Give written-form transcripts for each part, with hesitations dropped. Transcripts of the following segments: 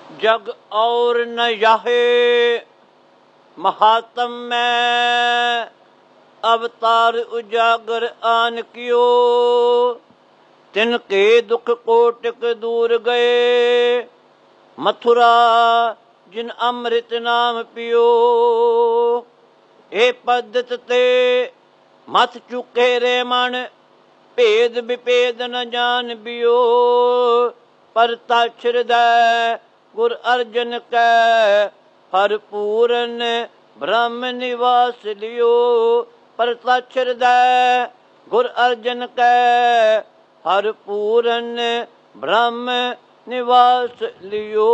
जग और न याहे महात्म मैं अवतार उजागर आन कियो तिनके दुख कोटिक दूर गए मथुरा जिन अमृत नाम पियो ए पद्धत ते मथ चुके रे मन भेद विभेद न जान बियो पर तछ हृदय गुर अर्जन कै हर पूरन ब्रह्म निवास लियो पर तछ हृदय गुर अर्जन कै हर पूरन ब्रह्म निवास लियो।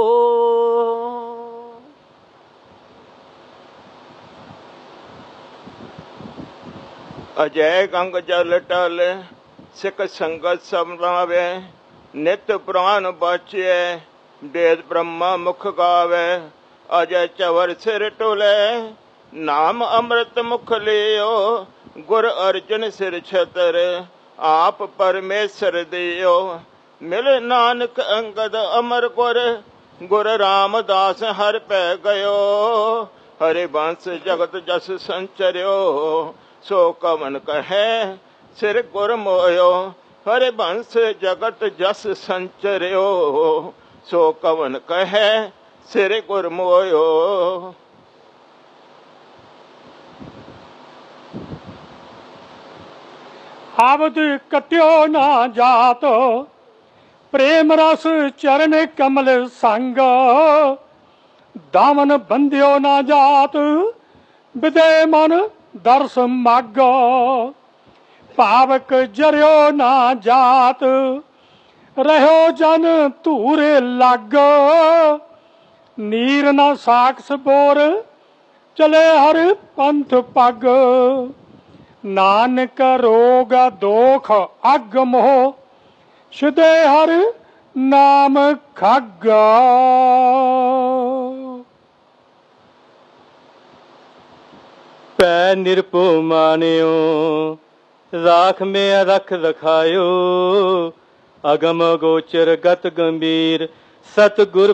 अजय गंग जल टल सिख संगत समलावे नित प्राण बचिए वेद ब्रह्मा मुख गावे अजय चवर सिर टोले नाम अमृत मुख लियो गुर अर्जन सिर छतर आप परमेश्वर दियो मिल नानक अंगद अमर गुर गुर रामदास हर पै गयो हरि वंश जगत जस संचरियो सो कवन कहे सिर गुर मोयो हरि वंश जगत जस संचरियो सो कवन कहे सिर गुर मोयो। आवद कट्यो ना जात प्रेम रस चरण कमल संग दामन बंध्यो ना जात विदे मन दर्श मग पावक जरियो ना जात रहो जन धूरे लग नीर ना साक्ष बोर चले हर पंथ पग नानक रोग दोख अग मोह सिदे हर नाम खग। पै निरपो मानियो राख में रख रखायो अगम गोचर गत गंभीर सतगुर